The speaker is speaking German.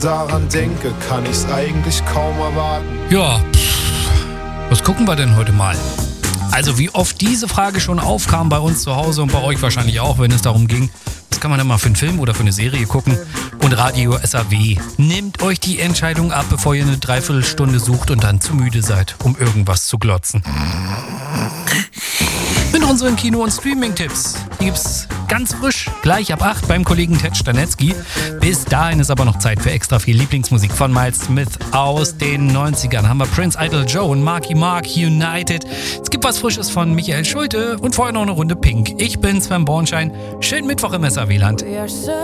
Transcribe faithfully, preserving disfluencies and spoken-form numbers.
daran denke, kann ich's eigentlich kaum erwarten. Ja, pff, was gucken wir denn heute mal? Also wie oft diese Frage schon aufkam bei uns zu Hause und bei euch wahrscheinlich auch, wenn es darum ging, was kann man denn mal für einen Film oder für eine Serie gucken? Und Radio S A W nimmt euch die Entscheidung ab, bevor ihr eine Dreiviertelstunde sucht und dann zu müde seid, um irgendwas zu glotzen. Mit unseren Kino- und Streaming-Tipps. Die gibt's ganz frisch, gleich ab acht beim Kollegen Ted Stanetzky. Bis dahin ist aber noch Zeit für extra viel Lieblingsmusik von Miles Smith aus den neunzigern. Haben wir Prince Idol Joe und Marky Mark United. Es gibt was Frisches von Michael Schulte und vorher noch eine Runde Pink. Ich bin Sven Bornschein. Schönen Mittwoch im S A W-Land.